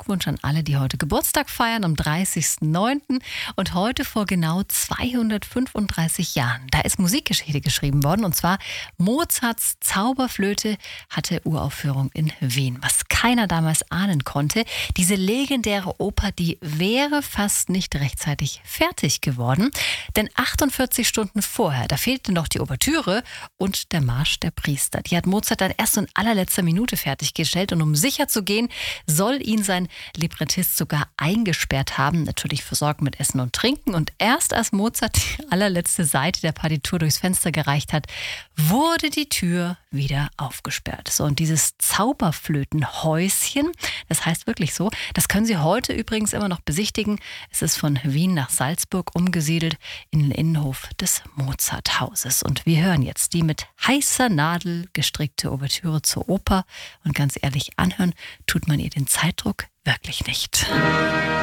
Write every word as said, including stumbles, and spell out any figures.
Glückwunsch an alle, die heute Geburtstag feiern, am dreißigsten neunten Und heute vor genau zweihundertfünfunddreißig Jahren, da ist Musikgeschichte geschrieben worden. Und zwar Mozarts Zauberflöte hatte Uraufführung in Wien. Was keiner damals ahnen konnte, diese legendäre Oper, die wäre fast nicht rechtzeitig fertig geworden. Denn achtundvierzig Stunden vorher, da fehlte noch die Ouvertüre und der Marsch der Priester. Die hat Mozart dann erst in allerletzter Minute fertiggestellt. Und um sicher zu gehen, soll ihn sein Librettist sogar eingesperrt haben. Natürlich versorgt mit Essen und Trinken. Und erst als Mozart die allerletzte Seite der Partitur durchs Fenster gereicht hat, wurde die Tür wieder aufgesperrt. So, und dieses Zauberflötenhäuschen, das heißt wirklich so, das können Sie heute übrigens immer noch besichtigen. Es ist von Wien nach Salzburg umgesiedelt in den Innenhof des Mozarthauses. Und wir hören jetzt die mit heißer Nadel gestrickte Ouvertüre zur Oper. Und ganz ehrlich, anhören tut man ihr den Zeitdruck wirklich nicht.